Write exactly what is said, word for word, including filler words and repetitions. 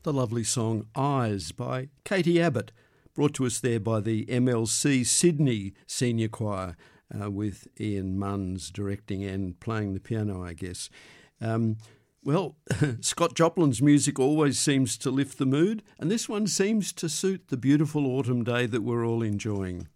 the lovely song Eyes by Katie Abbott, brought to us there by the M L C Sydney Senior Choir, uh, with Ian Munns directing and playing the piano, I guess. Um, well, Scott Joplin's music always seems to lift the mood, and this one seems to suit the beautiful autumn day that we're all enjoying.